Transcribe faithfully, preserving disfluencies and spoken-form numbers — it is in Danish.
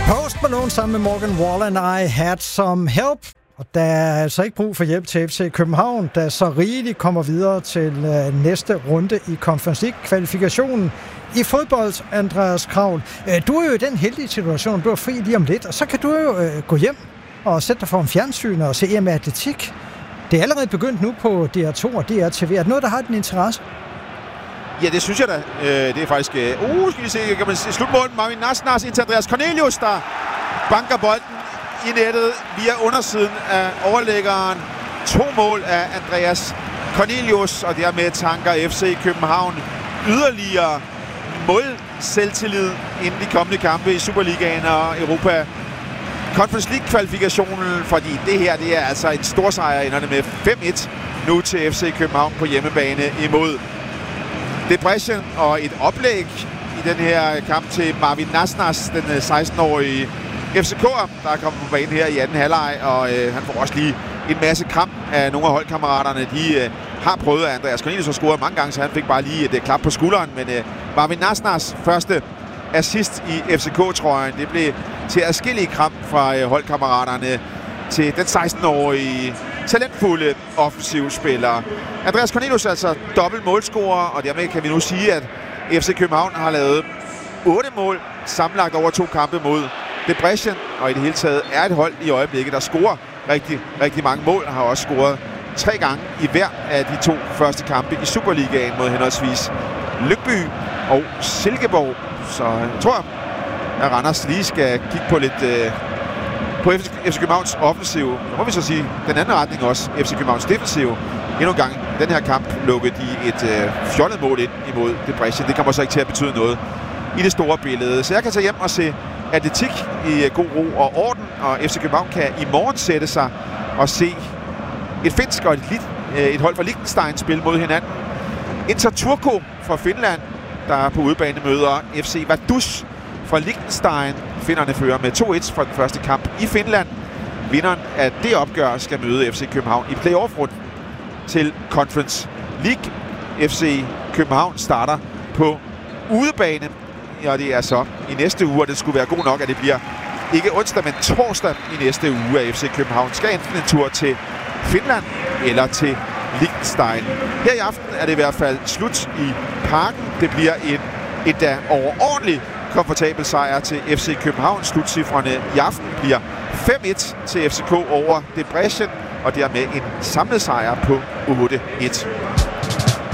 Post Malone sammen med Morgan Wallen, I Had Some Help. Og der er altså ikke brug for hjælp til F C København, der så rigeligt kommer videre til øh, næste runde i Conference League-kvalifikationen i fodbold, Andreas Kraul. Øh, du er jo i den heldige situation, du er fri lige om lidt, og så kan du jo øh, gå hjem og sætte dig for en fjernsyn og se E M Atletik. Det er allerede begyndt nu på D R to og D R T V. Er det noget, der har din interesse? Ja, det synes jeg da. Øh, det er faktisk... Øh, uh, skal vi se, kan man se slutmålen. Marvin Nasnas ind til Andreas Cornelius, der banker bolden i nettet via undersiden af overlæggeren. To mål af Andreas Cornelius, og dermed tanker F C København yderligere mål-selvtillid inden de kommende kampe i Superligaen og Europa Conference League-kvalifikationen, fordi det her, det er altså en stor sejr, enderne med fem et nu til F C København på hjemmebane imod Debrecen, og et oplæg i den her kamp til Marvin Nasnas, den seksten-årige F C K'er, der er kommet på banen her i anden halvleg, og øh, han får også lige en masse kramp af nogle af holdkammeraterne. De øh, har prøvet, at Andreas Cornelius har scoret mange gange, så han fik bare lige et øh, klap på skulderen, men øh, Marvin Nasnas første assist i F C K-trøjen, det blev til adskillige kramp fra øh, holdkammeraterne til den seksten-årige talentfulde offensivspiller. Andreas Cornelius er altså dobbelt målscorer, og dermed kan vi nu sige, at F C København har lavet otte mål sammenlagt over to kampe mod Debrecen, og i det hele taget er et hold i øjeblikket, der scorer rigtig, rigtig mange mål, og har også scoret tre gange i hver af de to første kampe i Superligaen mod henholdsvis Lyngby og Silkeborg. Så jeg tror, at Randers lige skal kigge på lidt øh, på F C Københavns offensiv. Så må vi så sige den anden retning også, F C Københavns defensiv. Endnu en gang den her kamp lukkede de et øh, fjollet mål ind imod Debrecen. Det kommer så ikke til at betyde noget i det store billede. Så jeg kan tage hjem og se atletik i god ro og orden, og F C København kan i morgen sætte sig og se et finsk og et, et hold fra Liechtenstein spille mod hinanden. Inter Turku fra Finland, der på udebane møder F C Vaduz fra Liechtenstein. Finnerne fører med to et fra den første kamp i Finland. Vinderen af det opgør skal møde F C København i playoff-runden til Conference League. F C København starter på udebane, og det er så i næste uge, og det skulle være god nok, at det bliver ikke onsdag, men torsdag i næste uge, at F C København skal enten en tur til Finland eller til Liechtenstein. Her i aften er det i hvert fald slut i Parken. Det bliver en et da overordentlig komfortabel sejr til F C København. Slutcifrene i aften bliver fem et til F C K over Debrecen, og dermed en samlet sejr på otte et.